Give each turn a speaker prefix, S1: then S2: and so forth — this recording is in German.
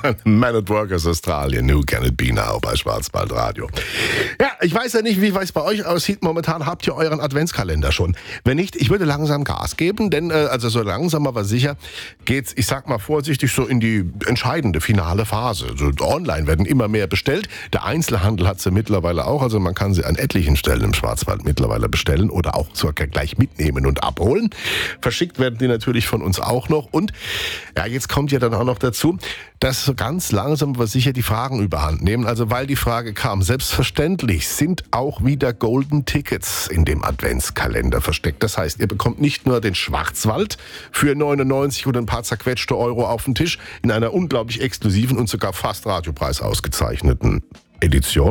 S1: Man at Work aus Australien, Who Can It Be Now bei Schwarzwaldradio. Ja, ich weiß ja nicht, wie es bei euch aussieht. Momentan habt ihr euren Adventskalender schon. Wenn nicht, ich würde langsam Gas geben, denn also so langsam aber sicher geht's, ich sag mal vorsichtig, so in die entscheidende finale Phase. Also online werden immer mehr bestellt. Der Einzelhandel hat sie mittlerweile auch, also man kann sie an etlichen Stellen im Schwarzwald mittlerweile bestellen oder auch sogar gleich mitnehmen und abholen. Verschickt werden die natürlich von uns auch noch. Und ja, jetzt kommt ja dann auch noch dazu, dass so ganz langsam aber sicher die Fragen überhand nehmen. Also weil die Frage kam, selbstverständlich sind auch wieder Golden Tickets in dem Adventskalender versteckt. Das heißt, ihr bekommt nicht nur den Schwarzwald für 99 oder ein paar zerquetschte Euro auf den Tisch in einer unglaublich exklusiven und sogar fast Radiopreis ausgezeichneten Edition.